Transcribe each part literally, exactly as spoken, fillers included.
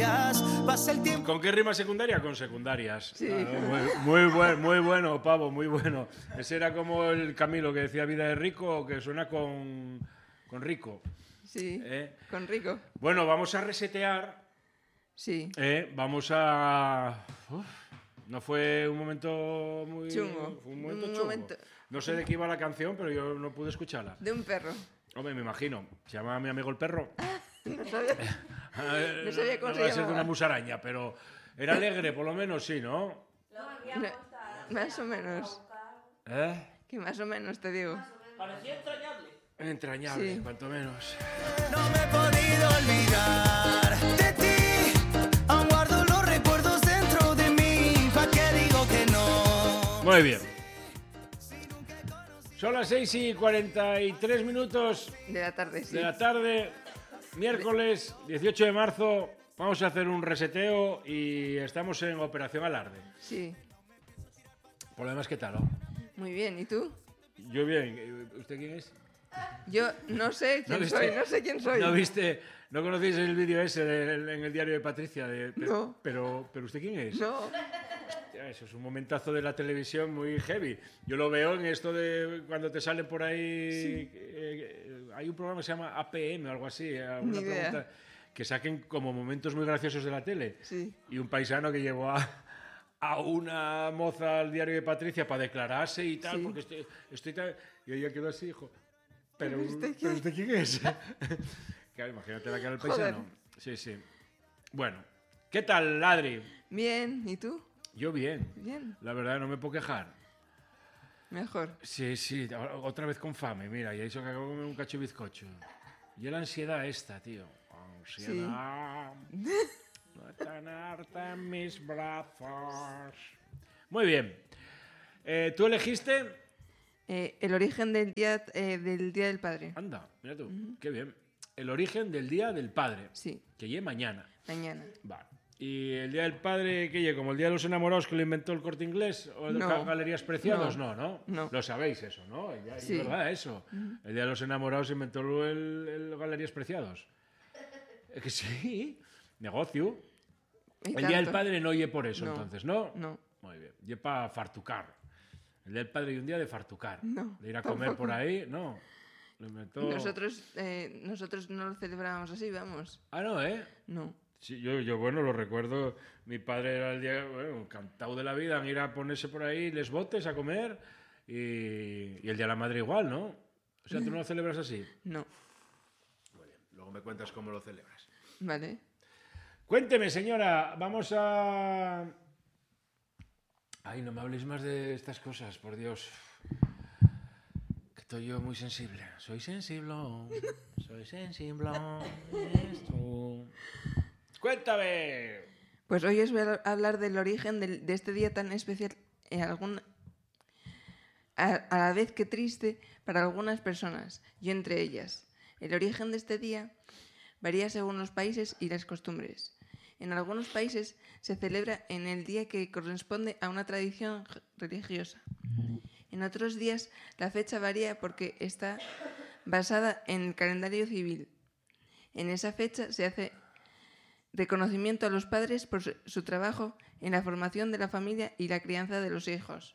días. Pasa el tiempo. ¿Con qué rima secundaria? Con secundarias. Sí. Claro, muy, muy, buen, muy bueno, Pavo, muy bueno. Ese era como el Camilo que decía vida de rico, que suena con, con rico. Sí, ¿Eh? con rico. Bueno, vamos a resetear. Sí. ¿eh? Vamos a... Uf, no fue un momento muy... Chungo. Fue un momento Un chungo. momento- No sé de qué iba la canción, pero yo no pude escucharla. De un perro. Hombre, me imagino. ¿Se llama mi amigo el perro? No sabía, Eh, no sabía cómo no se va a ser de llamaba. una musaraña, pero era alegre, por lo menos, sí, ¿no? No, más o menos. ¿Eh? Que más o menos te digo. Parecía entrañable. Entrañable, Sí. cuanto menos. No me he podido olvidar de ti. Aún guardo los recuerdos dentro de mí. ¿Pa' qué digo que no? Muy bien. Son las seis y cuarenta y tres minutos De la tarde, sí. de la tarde, miércoles dieciocho de marzo. Vamos a hacer un reseteo y estamos en Operación Alarde. Sí. Por lo demás, ¿qué tal? Oh? Muy bien. ¿Y tú? Yo bien. ¿Usted quién es? Yo no sé quién ¿No viste? soy, no sé quién soy. ¿No viste? ¿No conocéis el vídeo ese del- en el diario de Patricia? De, pe- No. Pero, pero ¿usted quién es? No. Hostia, eso es un momentazo de la televisión muy heavy. Yo lo veo en esto de cuando te salen por ahí... eh, eh, hay un programa que se llama A P M o algo así. alguna Ni idea. pregunta, que saquen como momentos muy graciosos de la tele. Sí. Y un paisano que llevó a, a una moza al diario de Patricia para declararse y tal, Sí. porque estoy, estoy tan... Y ella quedó así, dijo... ¿Pero, ¿Pero usted ¿pero quién? usted quién es? Claro, imagínate la cara del Joder. paisano. Sí, sí. Bueno, ¿qué tal, Adri? Bien. ¿Y tú? Yo bien. Bien. La verdad, no me puedo quejar. Mejor. Sí, sí, ahora- otra vez con fame, mira, ya he dicho que acabo de comer un cacho de bizcocho. Y la ansiedad esta, tío. Ansiedad. No tan harta en mis brazos. Muy bien. Eh, ¿Tú elegiste? Eh, el origen del día, eh, del día del padre. Anda, mira tú, qué bien. El origen del Día del Padre, Sí. que llegue mañana. Mañana. Vale. ¿Y el Día del Padre, qué llegue? ¿Como el Día de los Enamorados que lo inventó el Corte Inglés? ¿O el No. Ga- Galerías Preciados? No. No, no, No. Lo sabéis eso, ¿no? Ya, Sí. Es verdad eso. El Día de los Enamorados inventó el, el Galerías Preciados. Es que sí, negocio. Y El Día del tanto. Padre no oye por eso, No. entonces, ¿no? No. Muy bien. Y para fartucar. El Día del Padre y un día de fartucar. No, De ir a comer por ahí, no. Lo inventó... Nosotros, eh, nosotros no lo celebrábamos así, vamos. Ah, no, ¿eh? No. Sí, yo, yo, bueno, lo recuerdo. Mi padre era el día, bueno, encantado de la vida, en ir a ponerse por ahí les botes a comer. Y, y el Día de la Madre igual, ¿no? O sea, ¿tú no lo celebras así? No. Muy bien, luego me cuentas cómo lo celebras. Vale. Cuénteme, señora, vamos a... Ay, no me habléis más de estas cosas, por Dios. Que estoy yo muy sensible. Soy sensible, soy sensible. eres tú. Cuéntame. Pues hoy os voy a hablar del origen del- de este día tan especial, en algún, a, a la vez que triste para algunas personas, yo entre ellas. El origen de este día varía según los países y las costumbres. En algunos países se celebra en el día que corresponde a una tradición j- religiosa. En otros días la fecha varía porque está basada en el calendario civil. En esa fecha se hace reconocimiento a los padres por su, su trabajo en la formación de la familia y la crianza de los hijos.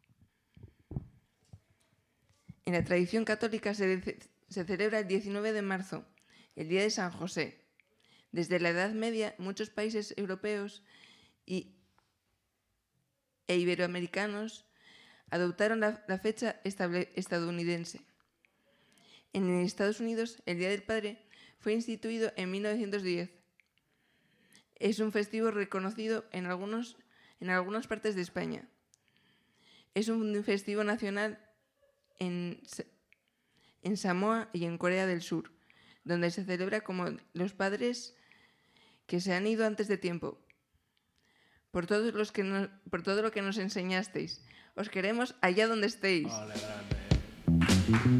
En la tradición católica se, de- se celebra el diecinueve de marzo, el Día de San José. Desde la Edad Media, muchos países europeos y, e iberoamericanos adoptaron la, la fecha estable- estadounidense. En Estados Unidos, el Día del Padre fue instituido en mil novecientos diez. Es un festivo reconocido en, algunos, en algunas partes de España. Es un festivo nacional en, Sa- en Samoa y en Corea del Sur, donde se celebra como los padres que se han ido antes de tiempo. Por, todos los que no- por todo lo que nos enseñasteis. Os queremos allá donde estéis. Ole, grande.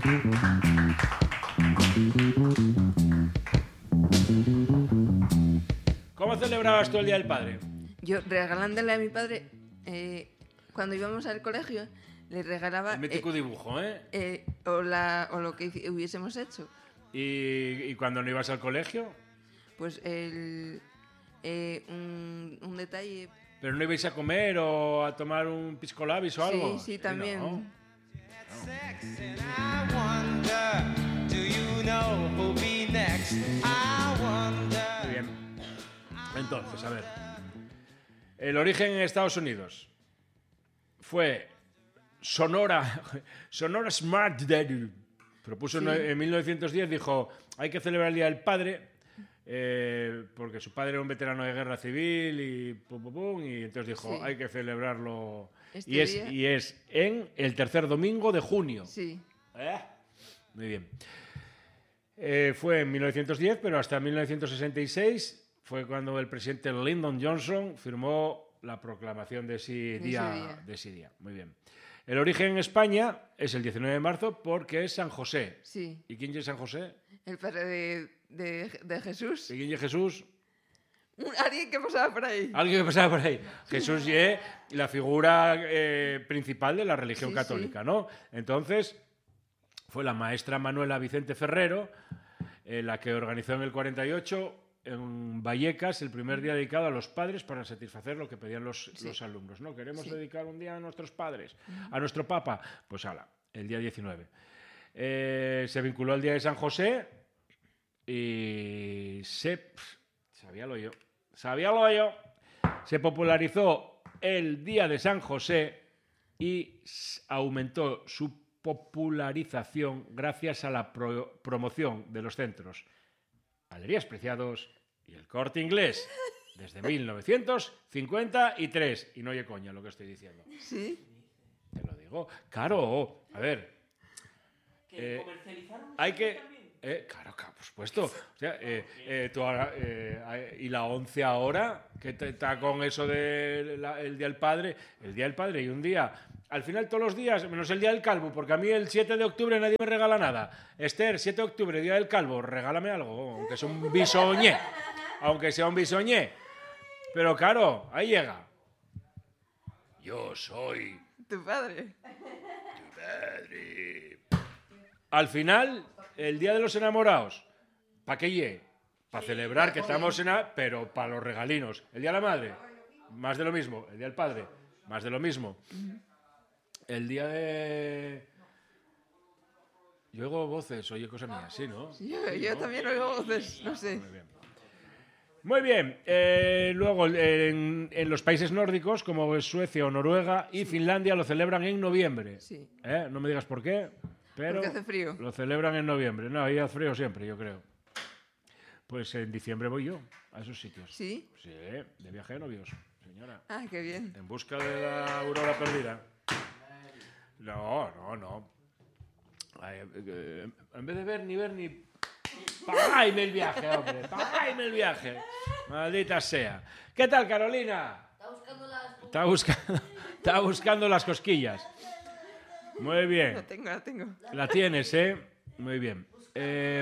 ¿Cómo celebrabas tú el Día del Padre? Yo regalándole a mi padre, eh, cuando íbamos al colegio, le regalaba El mítico eh, dibujo, ¿eh? eh, o, la, o lo que hici- hubiésemos hecho. ¿Y, y cuando no ibas al colegio? Pues el, eh, un, un detalle. ¿Pero no ibais a comer o a tomar un pisco labis o algo? Sí, sí, también. ¿no? Sex and I wonder, do you know who'll be next? I wonder. Muy bien. Entonces, a ver. El origen en Estados Unidos fue Sonora, Sonora Smart Daddy. Propuso Sí. en mil novecientos diez, dijo, hay que celebrar el Día del Padre, eh, porque su padre era un veterano de guerra civil y pum, pum, pum, y entonces dijo, Sí. hay que celebrarlo. Este y, es, día- y es en el tercer domingo de junio. Sí, ¿Eh? Muy bien. Eh, fue en mil novecientos diez, pero hasta mil novecientos sesenta y seis fue cuando el presidente Lyndon Johnson firmó la proclamación de ese ese día. día. De ese día. Muy bien. El origen en España es el diecinueve de marzo porque es San José. sí. ¿Y quién es San José? El padre de, de, de Jesús. ¿Y quién es Jesús? Un, alguien que pasaba por ahí. Alguien que pasaba por ahí. Jesús es la figura eh, principal de la religión Sí, católica, ¿no? Entonces, fue la maestra Manuela Vicente Ferrero eh, la que organizó en el cuarenta y ocho en Vallecas el primer día dedicado a los padres para satisfacer lo que pedían los, Sí. los alumnos, ¿no? Queremos Sí. dedicar un día a nuestros padres, a nuestro papa. Pues ala, el día diecinueve. Eh, se vinculó al día de San José y se... pf, sabíalo yo. Sabíalo yo. Se popularizó el día de San José y s- aumentó su popularización gracias a la pro- promoción de los centros Galerías Preciados y el Corte Inglés desde mil novecientos cincuenta y tres. Y no oye coña lo que estoy diciendo. Sí. Te lo digo. Claro, a ver. Que Eh, comercializaron hay eso que... también. Eh, claro, claro, por supuesto. O sea, eh, eh, tú ahora, eh, y la once ahora, que te- está con eso del el Día del Padre, el Día del Padre y un día, al final todos los días, menos el Día del Calvo, porque a mí el siete de octubre nadie me regala nada. Esther, siete de octubre, Día del Calvo, regálame algo, aunque sea un bisoñé, aunque sea un bisoñé. Pero claro, ahí llega. Yo soy Tu padre. padre. Al final, el Día de los Enamorados, ¿para qué ye? Para celebrar que estamos en... a- pero para los regalinos. El Día de la Madre, más de lo mismo. El Día del Padre, más de lo mismo. El Día de... Yo oigo voces, oye cosa mía, sí, ¿no? Yo, Sí, yo ¿no? también oigo voces, no sé. Muy bien. Muy bien. eh, luego, en, en los países nórdicos, como Suecia o Noruega y Finlandia, lo celebran en noviembre. Sí. ¿Eh? No me digas por qué, pero Porque hace frío. lo celebran en noviembre. No, ahí hace frío siempre, yo creo. Pues en diciembre voy yo a esos sitios. ¿Sí? Sí, de viaje de novios, señora. Ah, qué bien. En busca de la aurora perdida. No, no, no. Ay, eh, en vez de ver ni ver ni... ¡Pagadme el viaje, hombre! ¡Pagadme el viaje! Maldita sea. ¿Qué tal, Carolina? Está buscando las... Está buscando, está buscando las cosquillas. Muy La bien. tengo, la tengo. La tienes, ¿eh? Muy bien. Eh,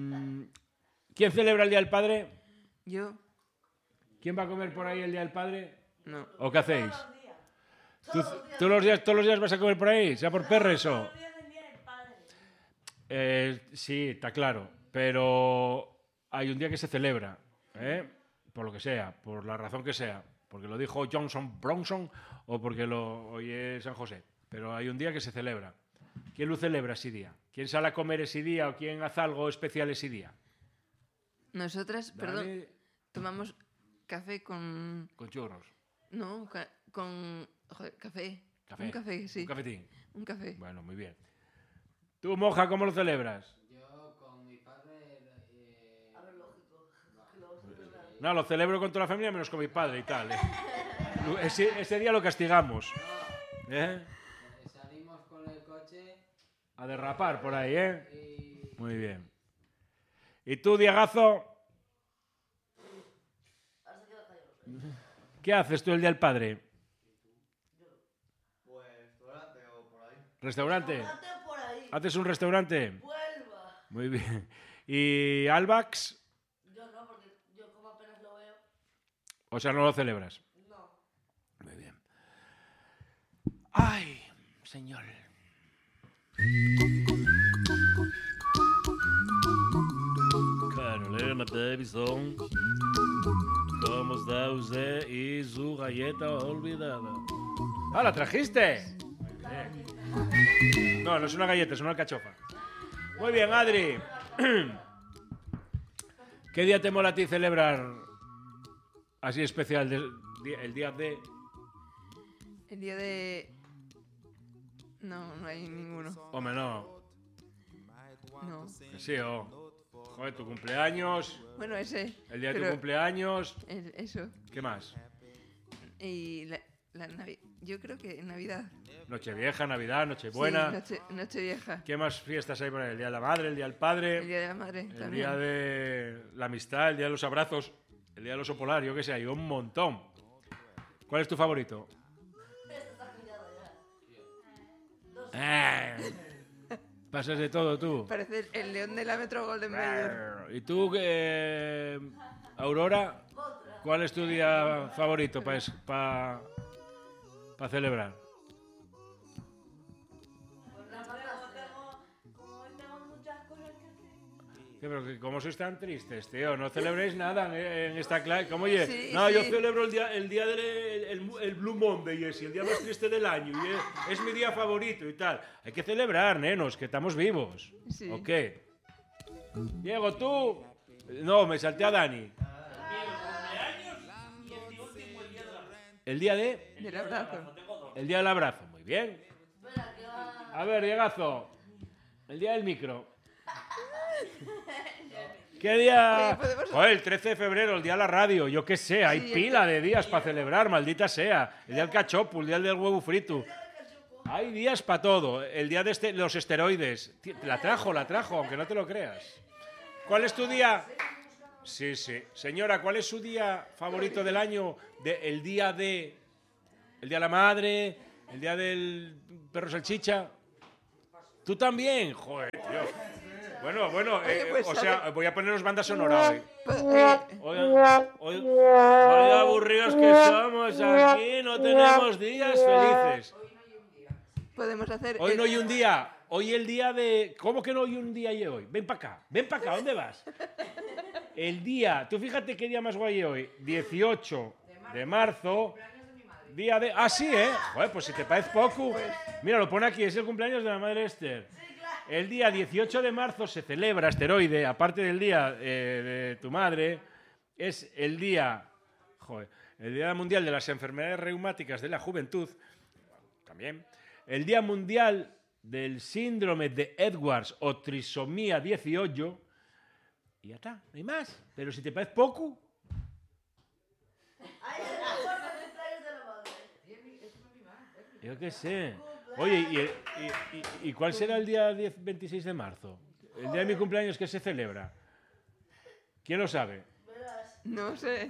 ¿Quién celebra el Día del Padre? Yo, ¿Quién va a comer por ahí el Día del Padre? no. ¿O qué hacéis? ¿Tú, tú los días, todos los días vas a comer por ahí? ¿Sea por perres o...? Todos los días del Día del Padre. Eh, sí, está claro. Pero hay un día que se celebra, ¿eh? Por lo que sea, por la razón que sea. Porque lo dijo Johnson Bronson o porque lo oye San José. Pero hay un día que se celebra. ¿Quién lo celebra ese día? ¿Quién sale a comer ese día o quién hace algo especial ese día? Nosotras, perdón, Dale, tomamos café con... con churros. No, ca- con... joder, café. Café. Un café, sí. Un cafetín. Un café. Bueno, muy bien. ¿Tú, Moja, cómo lo celebras? Yo con mi padre. Eh, A ver, lógico. Que lo celebran. No, lo celebro con toda la familia menos con mi padre y tal. ¿eh? Ese, ese día lo castigamos. ¿Eh? eh, salimos con el coche A derrapar por ahí, ¿eh? y. Muy bien. ¿Y tú, Diagazo? Ahora se queda callado. ¿Qué haces tú el día del padre? Pues restaurante o por ahí. ¿Restaurante? Andate por ahí. ¿Haces un restaurante? Vuelva. Muy bien. ¿Y Albax? Yo no, porque yo como apenas lo veo. O sea, no lo celebras. No. Muy bien. ¡Ay, señor! Carolina Davidson. ¿Cómo está usted y su galleta olvidada? ¡Ah, la trajiste! Bien. No, no es una galleta, es una alcachofa. Muy bien, Adri. ¿Qué día te mola a ti celebrar así especial? de- El día de... El día de... No, no hay ninguno. Hombre, no. No. Que sí, o... Joder, tu cumpleaños, Bueno, ese. el día de tu pero cumpleaños... el- eso. ¿Qué más? Y la, la Navi- Yo creo que Navidad. Nochevieja, Navidad, Nochebuena. Sí, noche, Nochevieja. ¿Qué más fiestas hay por ahí? El día de la madre, el día del padre, El Día de la Madre el también. día de la amistad, el día de los abrazos, el día del oso polar, yo qué sé, hay un montón. ¿Cuál es tu favorito? Eh, pasas de todo tú. Parece el león de la Metro Golden Mayer. ¿Y tú, qué, Aurora? ¿Cuál es tu día favorito para celebrar? Como tenemos muchas cosas que hacer. ¿Qué, pero que ¿cómo sois tan tristes, tío? No celebréis nada en, en esta clase. ¿Cómo oye? Sí, no, yo sí. celebro el día, el día del el, el- el Blue Monday, ese, el día más triste del año. Y es, es mi día favorito y tal. Hay que celebrar, nenos, que estamos vivos. Sí. ¿O qué? Diego, tú. No, me salté a Dani. El día de. Del abrazo. El día del abrazo. Muy bien. Espera, que va. A ver, Diegazo. El día del micro. ¿Qué día? Oye, podemos- Joder, el trece de febrero, el día de la radio. Yo qué sé, hay Sí, pila de días para celebrar, maldita sea. El día del cachopo, el día del huevo frito. Hay días para todo. El día de este- los esteroides. Ti- La trajo, la trajo, aunque no te lo creas. ¿Cuál es tu día? Sí, sí. Señora, ¿cuál es su día favorito del año? De- el día de... El día de la madre, el día del perro salchicha. ¿Tú también? Joder, tío. Bueno, bueno, Oye, eh, pues, o a sea, ver. voy a poneros banda sonora hoy. Pues, eh, Oigan, oy- vaya aburridos que somos aquí, no tenemos días felices. podemos hacer... Hoy el- no hay un día, hoy el día de... ¿Cómo que no hay un día y hoy? Ven para acá, ven para acá, ¿dónde vas? El día, tú fíjate qué día más guay hay hoy, dieciocho de marzo, día de... Ah, sí, ¿eh? Joder, pues si te parece poco. Mira, lo pone aquí, es el cumpleaños de la madre Esther. El día dieciocho de marzo se celebra asteroide, aparte del día eh, de tu madre, es el día, joder, el Día Mundial de las Enfermedades Reumáticas de la Juventud, también, el Día Mundial del Síndrome de Edwards o Trisomía dieciocho, y ya está, no hay más. Pero si te parece poco, Ahí es la forma de cumpleaños de la madre. yo qué sé. Oye, ¿y, y- y- y cuál será el día diez, veintiséis de marzo? El día de mi cumpleaños que se celebra. ¿Quién lo sabe? No sé.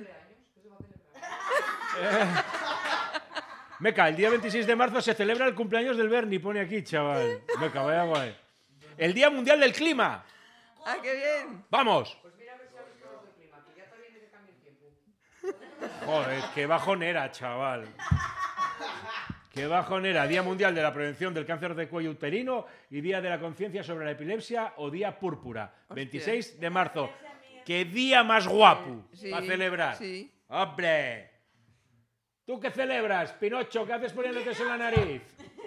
Meca, el día veintiséis de marzo se celebra el cumpleaños del Bernie, pone aquí, chaval. Meca, vaya guay. El Día Mundial del Clima. ¡Ah, qué bien! ¡Vamos! Joder, qué bajonera, chaval. Qué bajonera. Día Mundial de la Prevención del Cáncer de Cuello Uterino y Día de la Conciencia sobre la Epilepsia o Día Púrpura. veintiséis de marzo. ¡Qué día más guapo Sí, para celebrar! sí. ¡Hombre! ¿Tú qué celebras, Pinocho? ¿Qué haces poniéndote eso en la nariz?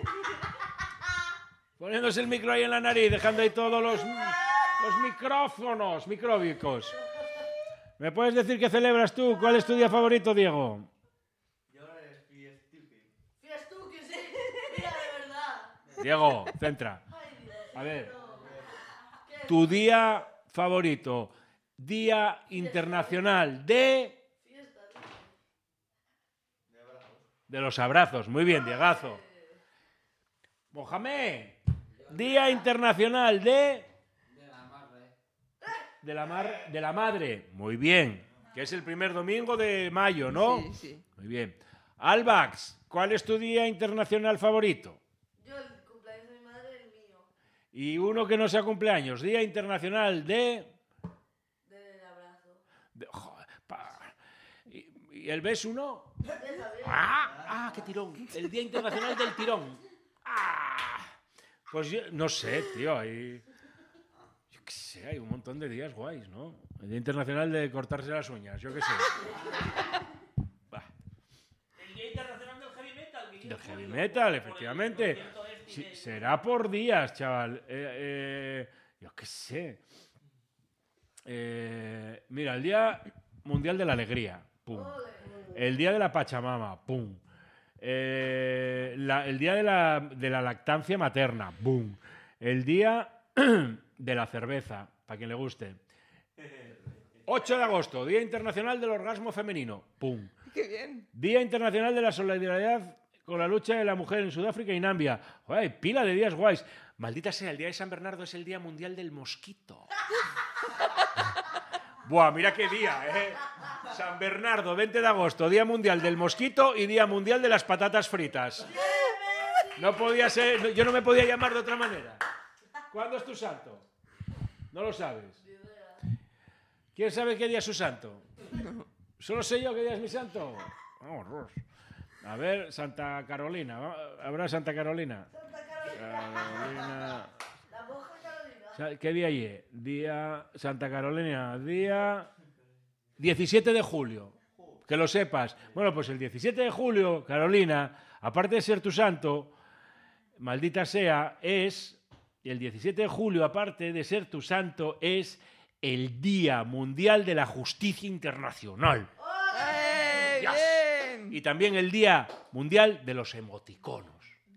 Poniéndose el micro ahí en la nariz, dejando ahí todos los, los micrófonos micróbicos. ¿Me puedes decir qué celebras tú? ¿Cuál es tu día favorito, Diego? Yo es Fiestilki. Fías tú que sí. Mira, de verdad. Diego, centra. Ay, Dios. A ver, tu día favorito. Día Internacional de... Fiesta, tío. De los abrazos. Muy bien, Diegazo. Mohamed. Día Internacional de... De la madre. De la, mar, de la madre. Muy bien. Que es el primer domingo de mayo, ¿no? Sí, sí. Muy bien. Albax, ¿cuál es tu día internacional favorito? Yo el cumpleaños de mi madre, el mío. Y uno que no sea cumpleaños. Día Internacional de... Del abrazo. de- joder, pa- ¿Y, y el beso no? Ya sabía. ¡Ah! ¡Ah, qué tirón! El Día Internacional del Tirón. ¡Ah! Pues yo no sé, tío. Ahí... Yo qué sé, hay un montón de días guays, ¿no? El Día Internacional de cortarse las uñas, yo qué sé. Bah, El Día Internacional del Heavy Metal. que del yo heavy juro, metal, por el efectivamente. concierto este Sí, de- será por días, chaval. Eh, eh, yo qué sé. Eh, mira, el Día Mundial de la Alegría. Pum. El Día de la Pachamama. Pum. Eh, la- el Día de la, de la Lactancia Materna. Boom. El Día de la Cerveza, para quien le guste. ocho de agosto, Día Internacional del Orgasmo Femenino. Pum. ¡Qué bien! Día Internacional de la Solidaridad con la lucha de la mujer en Sudáfrica y Nambia. Joder, hay pila de días guays. Maldita sea, el Día de San Bernardo es el Día Mundial del Mosquito. Buah, mira qué día, ¿eh? San Bernardo, veinte de agosto, Día Mundial del Mosquito y Día Mundial de las Patatas Fritas. No podía ser, no- yo no me podía llamar de otra manera. ¿Cuándo es tu santo? No lo sabes. ¿Quién sabe qué día es su santo? ¿Solo sé yo qué día es mi santo? Vamos, Ros. A ver, Santa Carolina. ¿va? ¿Habrá Santa Carolina? Carolina. La monja Carolina. Sa- ¿Qué día hay? Día Santa Carolina, día diecisiete de julio. Que lo sepas. Bueno, pues el diecisiete de julio, Carolina, aparte de ser tu santo, maldita sea, es el diecisiete de julio, aparte de ser tu santo, es el Día Mundial de la Justicia Internacional. ¡Eh, Yes. bien! Y también el Día Mundial de los Emoticonos.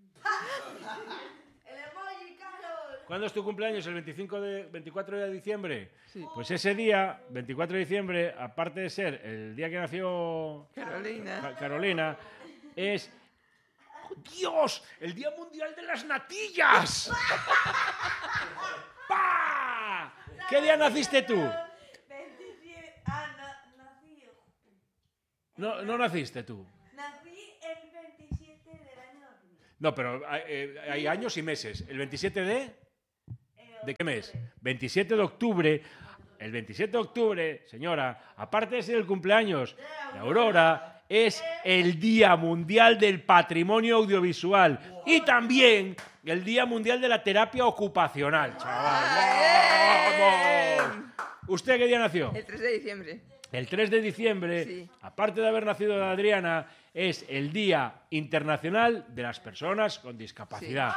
El emoji, Carol. ¿Cuándo es tu cumpleaños? ¿El veinticinco de, veinticuatro de diciembre? Sí. Pues ese día, veinticuatro de diciembre, aparte de ser el día que nació Carolina. Ca- Carolina, es... ¡Oh, ¡Dios! ¡El Día Mundial de las Natillas! ¡Pah! ¿Qué día naciste tú? veintisiete. Ah, na- nací. No, no naciste tú. Nací el veintisiete del año dos mil. No, pero hay, eh, hay años y meses. ¿El veintisiete de...? ¿De qué mes? veintisiete de octubre. El veintisiete de octubre, señora, aparte de ser el cumpleaños de Aurora, es el Día Mundial del Patrimonio Audiovisual y también el Día Mundial de la Terapia Ocupacional, chaval. ¡Vamos! ¿Usted qué día nació? El tres de diciembre. El tres de diciembre, Sí. aparte de haber nacido de Adriana, es el Día Internacional de las Personas con Discapacidad.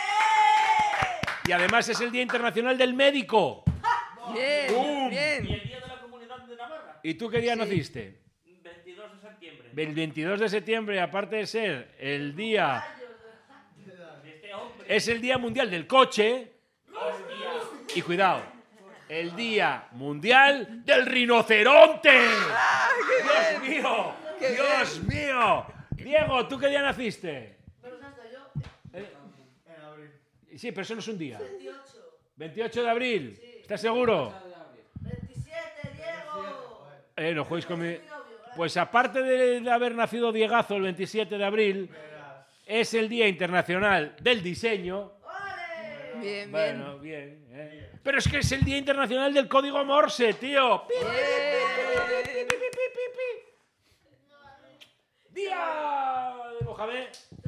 Y además es el Día Internacional del Médico. Bien, ¡Bum! Y bien. el Día de la Comunidad de Navarra. ¿Y tú qué día Sí. naciste? veintidós de septiembre. El veintidós de septiembre, aparte de ser el día... Este hombre. Es el Día Mundial del Coche. Hostia. Y cuidado, el Día Mundial del Rinoceronte. ¡Dios mío! ¡Qué ¡Dios mío! Diego, ¿tú qué día naciste? Pero hasta yo. Eh, En abril. Sí, pero eso no es un día. veintiocho. veintiocho de abril. ¿Estás seguro? veintisiete, Diego. Eh, no juguéis con mi... Mi novio, gracias. Pues aparte de, de haber nacido Diegazo el veintisiete de abril, Verás. es el Día Internacional del Diseño. ¡Ole! Bien, bien. Bueno, bien. eh. Pero es que es el Día Internacional del Código Morse, tío. ¡Pi, pi, pi, pi, pi, pi, pi, pi! Día de Mohamed.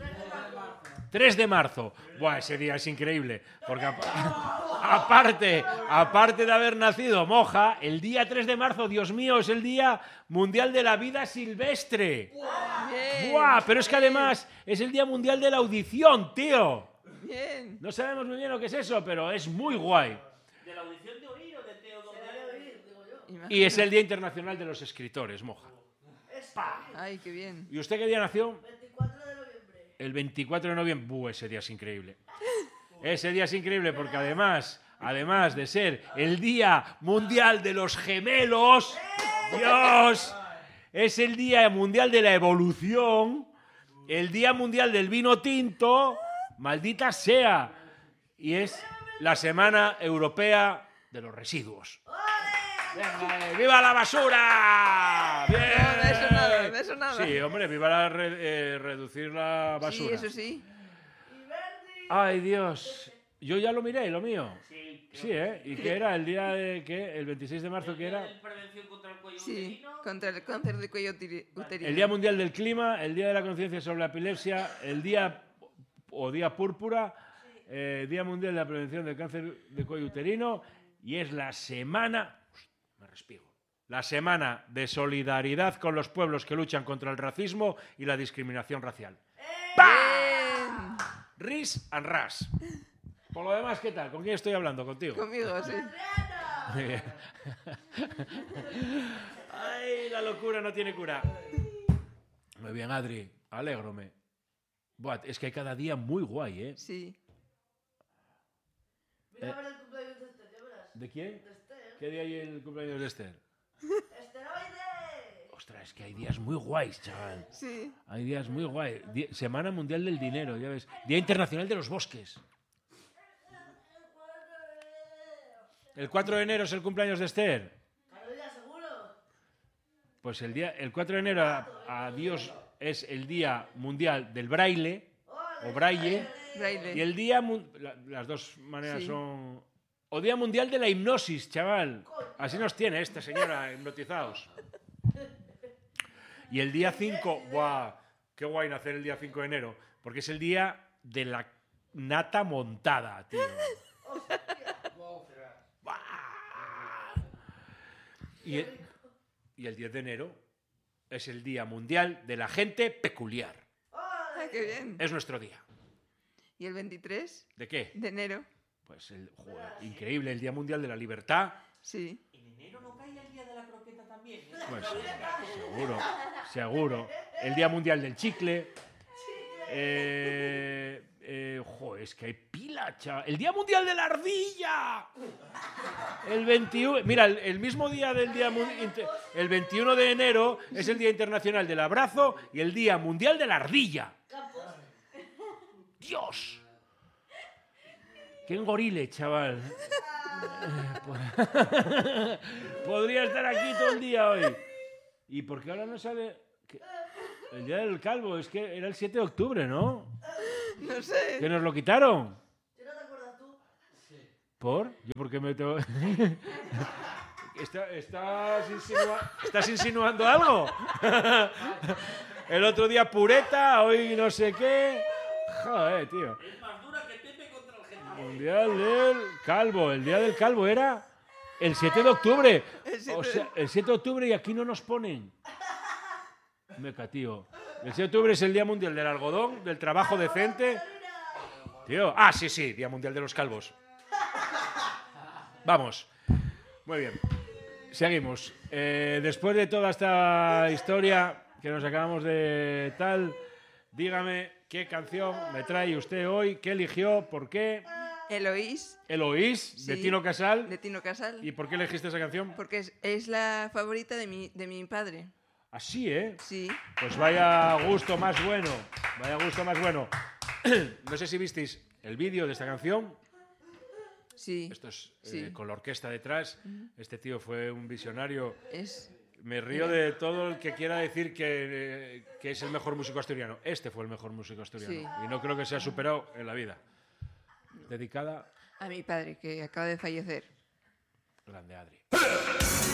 tres de marzo. Buah, ese día es increíble. Porque ap- aparte, aparte de haber nacido Moja, el día tres de marzo, Dios mío, es el Día Mundial de la Vida Silvestre. Bien. Buah, pero es que además es el Día Mundial de la Audición, tío. Bien. No sabemos muy bien lo que es eso, pero es muy guay. De la audición de oír o de Teo Será de oír, digo yo. Imagina- Y es el Día Internacional de los Escritores, Moja. Ay, qué bien. ¿Y usted qué día nació? veinticuatro de noviembre. El veinticuatro de noviembre. Buh, ese día es increíble. Ese día es increíble porque además, además de ser el Día Mundial de los Gemelos, Dios, es el Día Mundial de la Evolución, el Día Mundial del Vino Tinto, maldita sea. Y es la Semana Europea de los Residuos. Venga, eh, ¡viva la basura! ¡Bien! No, de eso nada, de eso nada. Sí, hombre, viva la re- eh, reducir la basura. Sí, eso sí. Y Verdi. Ay, Dios. Yo ya lo miré, lo mío. Sí, Sí, ¿eh? ¿Y qué era? ¿El día de qué? ¿El veintiséis de marzo qué era? Prevención contra el cuello Sí, uterino. contra el cáncer de cuello uteri- uterino. El Día Mundial del Clima, el Día de la Conciencia sobre la Epilepsia, el Día o Día Púrpura, eh, Día Mundial de la Prevención del Cáncer de Cuello Uterino, y es la semana... Ust, me respiro. La semana de solidaridad con los pueblos que luchan contra el racismo y la discriminación racial. ¡Pam! Ris and ras. Por lo demás, ¿qué tal? ¿Con quién estoy hablando? ¿Contigo? Conmigo, sí. Muy bien. Ay, la locura no tiene cura. Muy bien, Adri. Alégrome. Buah, es que hay cada día muy guay, ¿eh? Sí. Mira a ver el cumpleaños de Esther, ya verás. ¿De quién? De Esther. ¿Qué día hay el cumpleaños de Esther? ¡Esteroide! Ostras, es que hay días muy guays, chaval. Sí. Hay días muy guay. Di- Semana Mundial del Dinero, ya ves. Día Internacional de los Bosques. ¿El cuatro de enero es el cumpleaños de Esther? Cada día seguro. Pues el, día, el cuatro de enero, a, a Dios, es el Día Mundial del Braille, o Braille, Braille. y el Día... mun- la- las dos maneras Sí. son... O Día Mundial de la Hipnosis, chaval. Así nos tiene esta señora, hipnotizados. Y el día cinco, ¡buah! Qué guay nacer el día cinco de enero, porque es el día de la nata montada, tío. ¡Buah! Y el, y el diez de enero es el Día Mundial de la Gente Peculiar. Ah, qué bien. Es nuestro día. ¿Y el veintitrés ¿De qué? de enero? Pues el, joder, increíble, el Día Mundial de la Libertad. Sí. En enero no cae el día de la croqueta también. ¿eh? Pues seguro, seguro. El Día Mundial del Chicle. Eh, eh, joder, es que hay pila, chaval. El Día Mundial de la Ardilla. El veintiuno. Mira, el, el mismo día del Día Mun- Inter- el veintiuno de enero es el Día Internacional del Abrazo y el Día Mundial de la Ardilla. ¡Dios! ¡Qué engorile, chaval! Eh, po- Podría estar aquí todo el día hoy. ¿Y por qué ahora no sale? ¿Qué? El día del calvo, es que era el siete de octubre, ¿no? No sé. ¿Que nos lo quitaron? ¿Ya no te acuerdas tú? ¿Por? ¿Yo por qué me tengo...? ¿Está- ¿Estás, insinua- ¿Estás insinuando algo? El otro día pureta, hoy no sé qué... Joder, tío. Es más dura que Pepe contra el Getafe. Mundial del calvo. El día del calvo era el siete de octubre. El siete O de- sea, el siete de octubre y aquí no nos ponen. Meca, tío. El siete de octubre es el Día Mundial del Algodón, del trabajo decente. Tío, ah, sí, sí, Día Mundial de los Calvos. Vamos. Muy bien. Seguimos. Eh, después de toda esta historia que nos acabamos de tal, dígame qué canción me trae usted hoy, qué eligió, por qué. Eloís, Eloís, de Sí. Tino Casal. de Tino Casal. ¿Y por qué elegiste esa canción? Porque es, es la favorita de mi, de mi padre. Así, ¿eh? Sí. Pues vaya gusto más bueno. Vaya gusto más bueno. No sé si visteis el vídeo de esta canción. Sí. Esto es eh, Sí. con la orquesta detrás. Este tío fue un visionario. Es. Me río de todo el que quiera decir que, eh, que es el mejor músico asturiano. Este fue el mejor músico asturiano. Sí. Y no creo que sea superado en la vida. Dedicada, A mi padre, que acaba de fallecer. grande Adri.